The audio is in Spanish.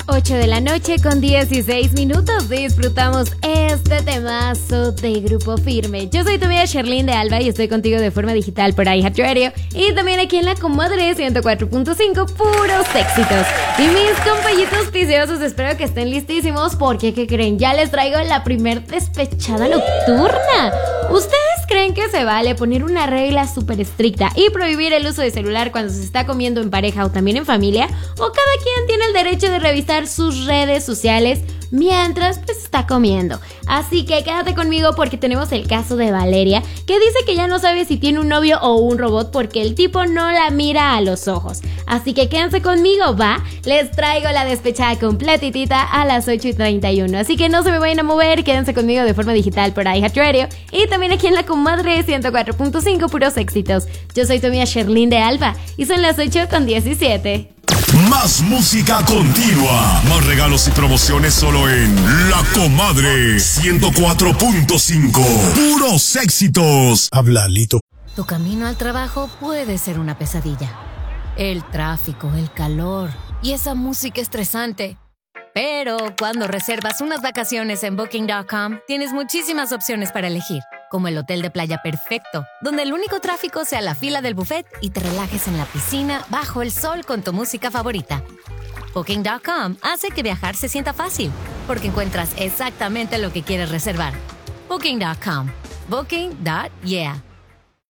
8 de la noche con 16 minutos disfrutamos este temazo de Grupo Firme. Yo soy tu amiga Sherlyn de Alba y estoy contigo de forma digital por iHeartRadio y también aquí en la Comadre 104.5, puros éxitos. Y mis compañitos viciosos, espero que estén listísimos porque, ¿qué creen? Ya les traigo la primer despechada nocturna. ¿Ustedes creen que se vale poner una regla súper estricta y prohibir el uso de celular cuando se está comiendo en pareja o también en familia? ¿O cada quien tiene el derecho de revisar sus redes sociales mientras pues está comiendo? Así que quédate conmigo porque tenemos el caso de Valeria, que dice que ya no sabe si tiene un novio o un robot porque el tipo no la mira a los ojos. Así que quédense conmigo, ¿va? Les traigo la despechada completitita a las 8:31. Así que no se me vayan a mover, quédense conmigo de forma digital por iHeartRadio y también aquí en la Comadre 104.5, puros éxitos. Yo soy tu amiga Sherlyn de Alba y son las 8:17. Más música continua, más regalos y promociones solo en La Comadre 104.5. Puros éxitos. Habla Lito. Tu camino al trabajo puede ser una pesadilla. El tráfico, el calor y esa música estresante. Pero cuando reservas unas vacaciones en Booking.com, tienes muchísimas opciones para elegir, como el hotel de playa perfecto, donde el único tráfico sea la fila del buffet y te relajes en la piscina bajo el sol con tu música favorita. Booking.com hace que viajar se sienta fácil, porque encuentras exactamente lo que quieres reservar. Booking.com. Booking.yeah.